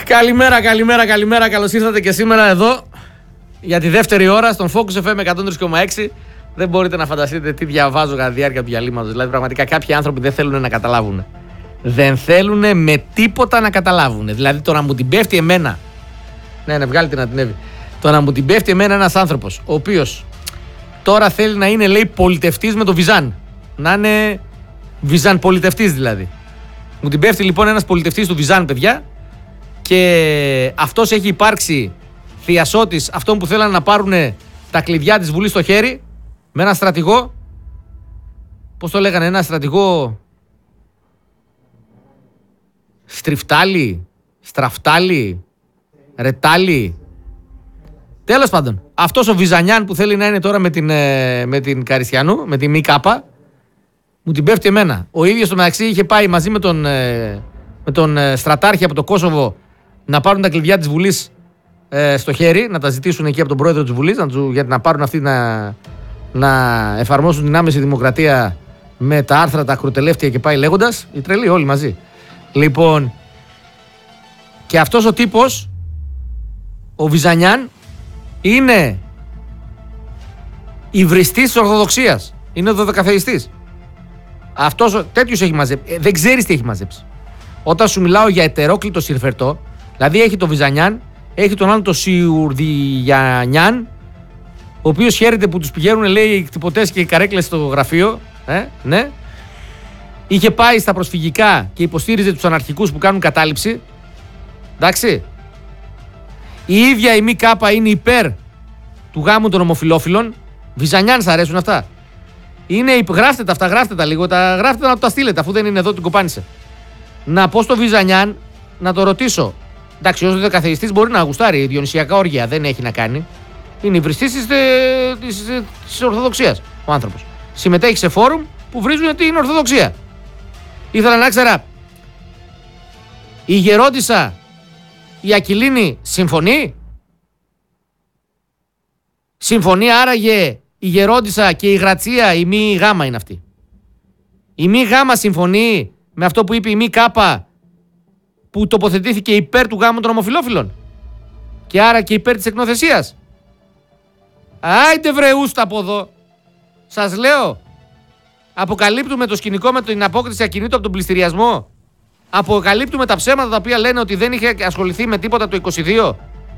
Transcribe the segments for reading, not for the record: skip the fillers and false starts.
Καλημέρα. Καλώς ήρθατε και σήμερα εδώ για τη δεύτερη ώρα στον Focus FM 103,6. Δεν μπορείτε να φανταστείτε τι διαβάζω κατά τη διάρκεια του διαλύματος. Δηλαδή, πραγματικά κάποιοι άνθρωποι δεν θέλουν να καταλάβουν. Δεν θέλουν με τίποτα να καταλάβουν. Δηλαδή, το να μου την πέφτει εμένα. Ναι, βγάλτε να την Εύη. Το να μου την πέφτει εμένα ένας άνθρωπος, ο οποίος τώρα θέλει να είναι, λέει, πολιτευτής με το Βυζάν. Να είναι Βυζάν πολιτευτής δηλαδή. Μου την πέφτει λοιπόν ένας πολιτευτής του Βυζάν, παιδιά. Και αυτός έχει υπάρξει θειασότης αυτών που θέλαν να πάρουν τα κλειδιά της Βουλής στο χέρι με ένα στρατηγό. Πώς το λέγανε, ένα στρατηγό στριφτάλι, στραφτάλι, ρετάλι. Τέλος πάντων, αυτός ο Βυζανιάν που θέλει να είναι τώρα με την Καριστιανού, με τη ΜΚ, μου την πέφτει εμένα. Ο ίδιος στο μεταξύ είχε πάει μαζί με τον στρατάρχη από το Κόσοβο να πάρουν τα κλειδιά της Βουλής στο χέρι, να τα ζητήσουν εκεί από τον πρόεδρο της Βουλής, γιατί να πάρουν αυτοί να εφαρμόσουν την άμεση δημοκρατία με τα άρθρα, τα ακροτελεύτια και πάει λέγοντας. Οι τρελοί όλοι μαζί. Λοιπόν, και αυτός ο τύπος, ο Βυζανιάν, είναι υβριστής της Ορθοδοξίας. Είναι ο δωδεκαθεϊστής. Αυτός τέτοιος έχει μαζέψει. Δεν ξέρεις τι έχει μαζέψει. Όταν σου μιλάω για ετερόκλητο συρφερτό, δηλαδή έχει τον Βυζανιάν, έχει τον άλλον τον Σιουρδιγιανιάν, ο οποίος χαίρεται που τους πηγαίνουν, λέει, οι κτυπωτές και οι καρέκλες στο γραφείο. Ναι. Είχε πάει στα προσφυγικά και υποστήριζε τους αναρχικούς που κάνουν κατάληψη. Εντάξει. Η ίδια η ΜΚ είναι υπέρ του γάμου των ομοφυλόφιλων. Βυζανιάν, σ' αρέσουν αυτά? Γράφτε τα αυτά, γράφτε τα λίγο. Γράφτε να τα στείλετε, αφού δεν είναι εδώ, την κοπάνισε. Να πω στο Βυζανιάν, να το ρωτήσω. Εντάξει, ως δεκαθεϊστής μπορεί να γουστάρει, διονυσιακά όργια δεν έχει να κάνει. Είναι υβριστής της Ορθοδοξίας ο άνθρωπος. Συμμετέχει σε φόρουμ που βρίζουν την Ορθοδοξία. Ήθελα να ξέρα, η γερόντισσα, η Ακυλίνη, συμφωνεί? Συμφωνεί άραγε η γερόντισσα και η Γρατσία, η μη γάμα είναι αυτή? Η μη γάμα συμφωνεί με αυτό που είπε η μη κάπα, που τοποθετήθηκε υπέρ του γάμου των ομοφυλόφιλων και άρα και υπέρ της εκνοθεσίας? Άιντε βρε ούστα από εδώ. Σας λέω, αποκαλύπτουμε το σκηνικό με την απόκριση ακινήτου από τον πληστηριασμό. Αποκαλύπτουμε τα ψέματα τα οποία λένε ότι δεν είχε ασχοληθεί με τίποτα το 22,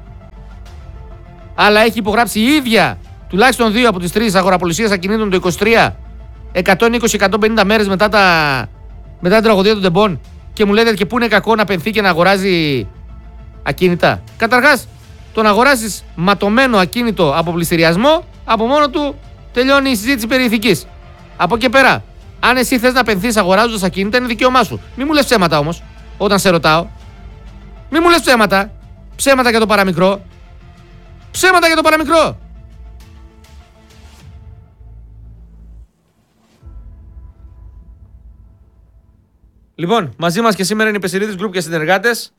αλλά έχει υπογράψει η ίδια τουλάχιστον 2 από τις 3 αγοραπολισίες ακινήτων το 23, 120-150 μέρες μετά την τραγωδία των Τεμπών, και μου λέτε και πού είναι κακό να πενθεί και να αγοράζει ακίνητα? Καταρχάς, το να αγοράσεις ματωμένο ακίνητο από πληστηριασμό, από μόνο του τελειώνει η συζήτηση περί ηθικής. Από εκεί πέρα, αν εσύ θες να πενθείς αγοράζοντας ακίνητα, είναι δικαίωμά σου. Μη μου λες ψέματα όμως, όταν σε ρωτάω. Μη μου λες ψέματα. Ψέματα για το παραμικρό. Ψέματα για το παραμικρό. Λοιπόν, μαζί μας και σήμερα είναι η Πεσηρίδης Group και συνεργάτες.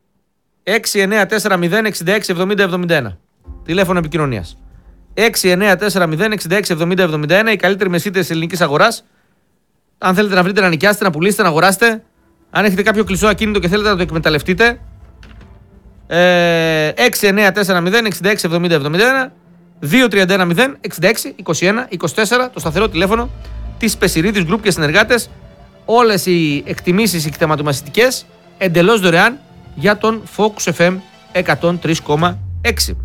6940667071. Τηλέφωνο επικοινωνίας. 6940667071. Η καλύτερη μεσίτες της ελληνικής αγοράς. Αν θέλετε να βρείτε, να νοικιάσετε, να πουλήσετε, να αγοράσετε. Αν έχετε κάποιο κλεισό ακίνητο και θέλετε να το εκμεταλλευτείτε. 6940667071. 2310662124. Το σταθερό τηλέφωνο της Πεσηρίδης Group και συνεργάτες. Όλες οι εκτιμήσεις, οι κτηματομασιτικές, εντελώς δωρεάν για τον Focus FM 103,6.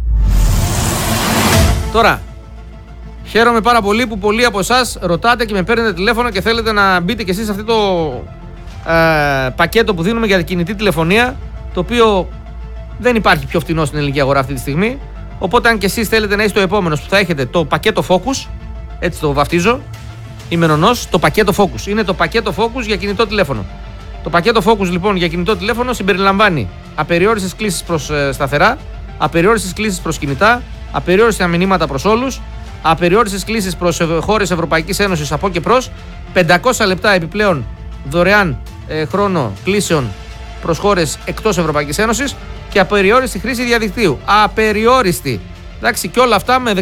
Τώρα, χαίρομαι πάρα πολύ που πολλοί από εσάς ρωτάτε και με παίρνετε τηλέφωνο και θέλετε να μπείτε κι εσείς σε αυτό το πακέτο που δίνουμε για κινητή τηλεφωνία, το οποίο δεν υπάρχει πιο φθηνό στην ελληνική αγορά αυτή τη στιγμή. Οπότε, αν κι εσείς θέλετε να είστε ο επόμενος που θα έχετε το πακέτο Focus, έτσι το βαφτίζω, είμαι νονός, το πακέτο Focus. Είναι το πακέτο Focus για κινητό τηλέφωνο. Το πακέτο Focus λοιπόν για κινητό τηλέφωνο συμπεριλαμβάνει απεριόριστες κλήσεις προς σταθερά, απεριόριστες κλήσεις προς κινητά, απεριόριστα μηνύματα προς όλους, απεριόριστες κλήσεις προς χώρες Ευρωπαϊκής Ένωσης από και προς, 500 λεπτά επιπλέον δωρεάν χρόνο κλήσεων προς χώρες εκτός Ευρωπαϊκής Ένωσης και απεριόριστη χρήση διαδικτύου. Απεριόριστη. Εντάξει, και όλα αυτά με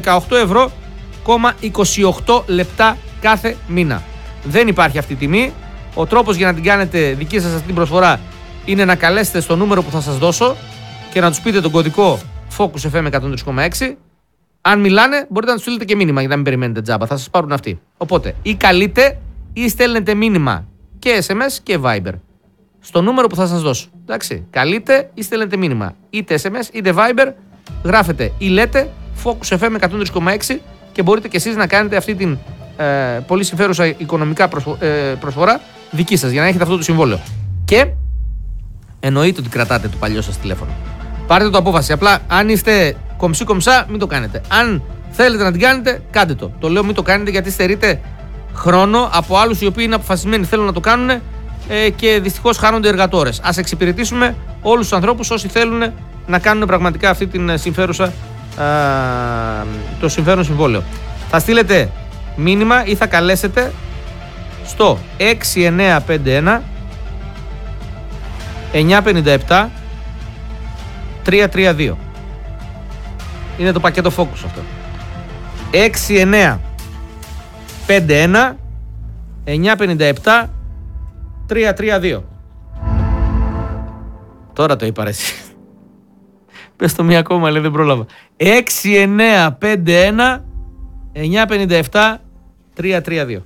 18,28 λεπτά κάθε μήνα. Δεν υπάρχει αυτή η τιμή. Ο τρόπος για να την κάνετε δική σας αυτή την προσφορά είναι να καλέσετε στο νούμερο που θα σας δώσω και να τους πείτε τον κωδικό Focus FM 103,6. Αν μιλάνε, μπορείτε να τους στείλετε και μήνυμα για να μην περιμένετε τζάμπα. Θα σας πάρουν αυτοί. Οπότε, ή καλείτε ή στέλνετε μήνυμα και SMS και Viber στο νούμερο που θα σας δώσω. Εντάξει. Καλείτε ή στέλνετε μήνυμα. Είτε SMS είτε Viber. Γράφετε ή λέτε Focus FM 103,6 και μπορείτε και εσείς να κάνετε αυτή την πολύ συμφέρουσα οικονομικά προσφορά δική σας για να έχετε αυτό το συμβόλαιο. Και εννοείται ότι κρατάτε το παλιό σας τηλέφωνο. Πάρετε το απόφαση. Απλά αν είστε κομψή-κομψά, μην το κάνετε. Αν θέλετε να την κάνετε, κάντε το. Το λέω μην το κάνετε γιατί στερείτε χρόνο από άλλους οι οποίοι είναι αποφασισμένοι, θέλουν να το κάνουν και δυστυχώς χάνονται εργατόρες. Ας εξυπηρετήσουμε όλους τους ανθρώπους όσοι θέλουν να κάνουν πραγματικά αυτή την συμφέρουσα, το συμφέρον συμβόλαιο. Θα στείλετε μήνυμα ή θα καλέσετε στο 6951 957 332. Είναι το πακέτο Focus αυτό. 6951 957 332. Τώρα το είπα ρε εσύ. Πες το μία ακόμα, λέει, δεν πρόλαβα. 6951 957 332.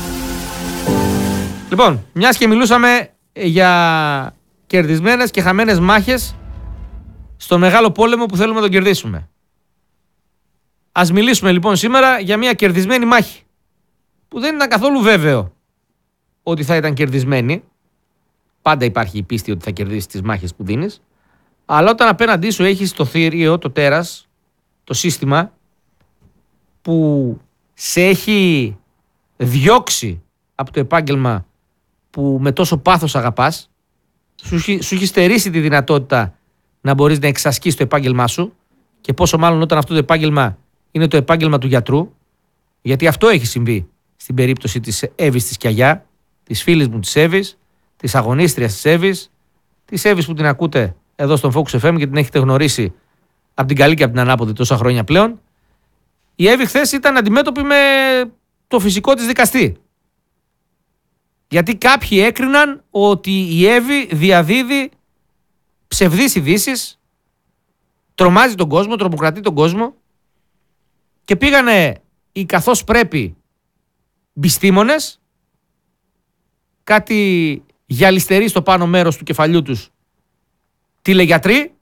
Λοιπόν, μιας και μιλούσαμε για κερδισμένες και χαμένες μάχες στο μεγάλο πόλεμο που θέλουμε να τον κερδίσουμε. Ας μιλήσουμε λοιπόν σήμερα για μια κερδισμένη μάχη που δεν ήταν καθόλου βέβαιο ότι θα ήταν κερδισμένη. Πάντα υπάρχει η πίστη ότι θα κερδίσεις τις μάχες που δίνεις. Αλλά όταν απέναντί σου έχεις το θηρίο, το τέρας, το σύστημα που σε έχει διώξει από το επάγγελμα που με τόσο πάθος αγαπάς, σου έχει στερήσει τη δυνατότητα να μπορείς να εξασκείς το επάγγελμά σου και πόσο μάλλον όταν αυτό το επάγγελμα είναι το επάγγελμα του γιατρού, γιατί αυτό έχει συμβεί στην περίπτωση της Εύης της Κιαγιά, της φίλης μου της Εύης, της αγωνίστριας της Εύης, της Εύης που την ακούτε εδώ στον Focus FM και την έχετε γνωρίσει από την καλή και από την ανάποδη τόσα χρόνια πλέον. Η Εύη χθες ήταν αντιμέτωπη με το φυσικό της δικαστή. Γιατί κάποιοι έκριναν ότι η Εύη διαδίδει ψευδείς ειδήσεις, τρομάζει τον κόσμο, τρομοκρατεί τον κόσμο και πήγανε οι καθώς πρέπει μπιστήμονες, κάτι γυαλιστεροί στο πάνω μέρος του κεφαλιού τους τηλεγιατροί